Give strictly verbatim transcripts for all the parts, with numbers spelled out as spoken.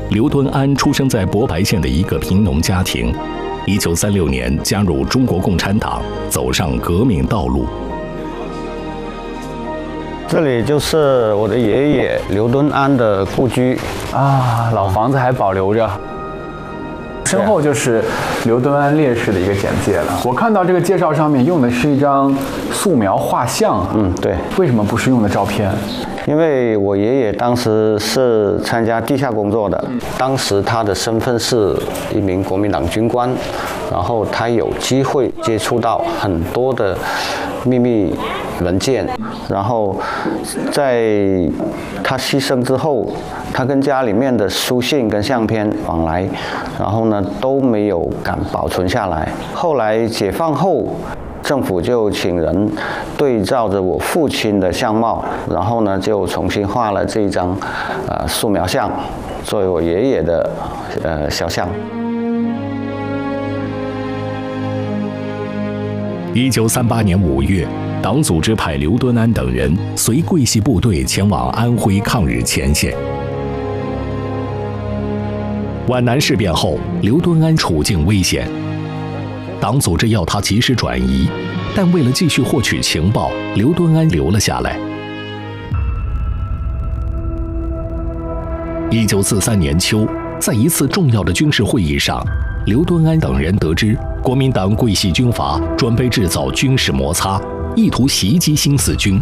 刘敦安出生在博白县的一个贫农家庭。一九三六年加入中国共产党，走上革命道路。 这里就是我的爷爷刘敦安的故居啊，老房子还保留着。身后就是刘敦安烈士的一个简介了。我看到这个介绍上面用的是一张素描画像。 嗯，对。 为什么不是用的照片？ 因为我爷爷当时是参加地下工作的，当时他的身份是一名国民党军官，然后他有机会接触到很多的秘密文件，然后在他牺牲之后，他跟家里面的书信跟相片往来，然后呢都没有敢保存下来。后来解放后，政府就请人对照着我父亲的相貌，然后呢就重新画了这一张呃素描像，作为我爷爷的呃肖像。 一九三八年五月，党组织派刘敦安等人随桂系部队前往安徽抗日前线。皖南事变后，刘敦安处境危险。党组织要他及时转移，但为了继续获取情报，刘敦安留了下来。一九四三年秋，在一次重要的军事会议上，刘敦安等人得知国民党桂系军阀准备制造军事摩擦，意图袭击新四军，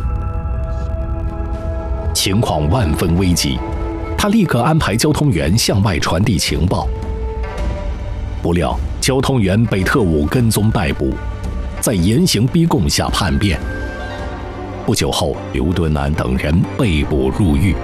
情况万分危急。他立刻安排交通员向外传递情报。不料交通员被特务跟踪逮捕，在严刑逼供下叛变。不久后，刘敦安等人被捕入狱。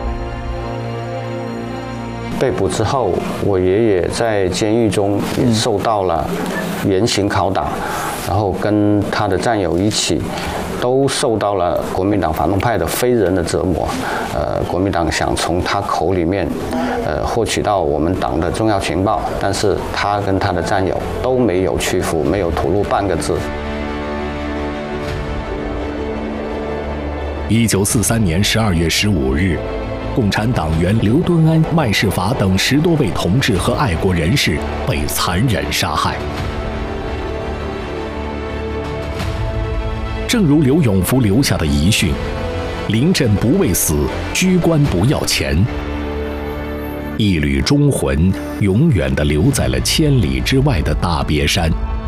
被捕之后，我爷爷在监狱中也受到了严刑拷打，然后跟他的战友一起都受到了国民党反动派的非人的折磨。呃，国民党想从他口里面呃获取到我们党的重要情报，但是他跟他的战友都没有屈服，没有吐露半个字。 一九四三年十二月十五日，共产党员刘敦安、麦世法等十多位同志和爱国人士被残忍杀害。正如刘永福留下的遗训：“临阵不畏死，居官不要钱。”一缕忠魂永远地留在了千里之外的大别山。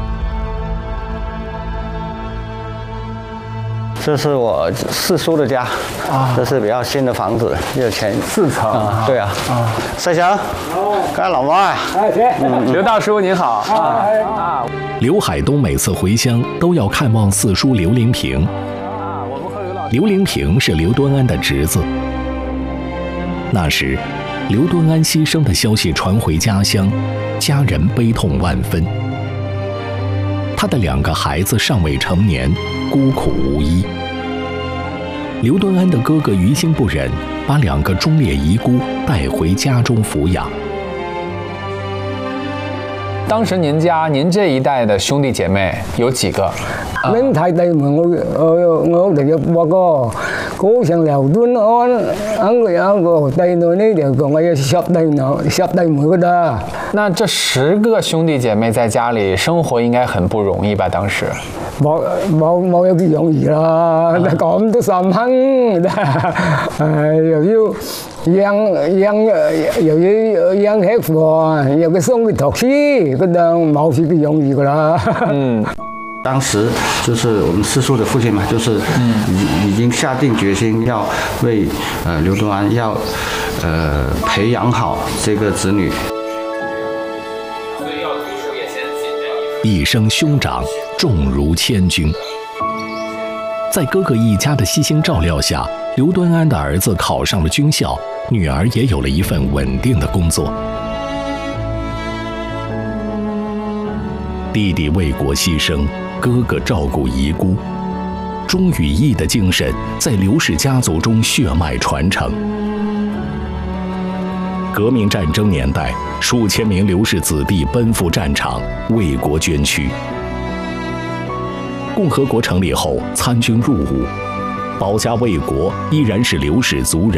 这是我四叔的家，啊，这是比较新的房子，有钱四层啊，对啊，啊，赛强，干老妈， 哎，嗯，刘大叔您好啊啊！ 刘海东每次回乡都要看望四叔刘林平。刘林平是刘敦安的侄子。那时，刘敦安牺牲的消息传回家乡，家人悲痛万分。他的两个孩子尚未成年，孤苦无依。刘敦安的哥哥于心不忍，把两个忠烈遗孤带回家中抚养。 当时您家您这一代的兄弟姐妹有幾個？ 拎太弟們，我我我屋企有八個，嗰上劉敦安，啱有一個弟女呢，就講我有十弟女、十弟妹嗰度。 那這十個兄弟姐妹在家裡生活應該很不容易吧？當時冇冇冇有幾容易啦，咁都三坑，誒又要。養養又要養吃飯，又要送佢讀書，嗰度冇是咁容易噶啦。嗯， 當時就是我們四叔的父親嘛，就是已已經下定決心要為呃劉敦安要呃培養好這個子女。 一生兄長，重如千鈞。在哥哥一家的悉心照料下，刘敦安的兒子考上了軍校，女兒也有了一份穩定的工作。弟弟為國犧牲，哥哥照顧遺孤，忠與義的精神在劉氏家族中血脈傳承。革命戰爭年代，數千名劉氏子弟奔赴戰場，為國捐軀。共和國成立後，參軍入伍，保家衛國依然是劉氏族人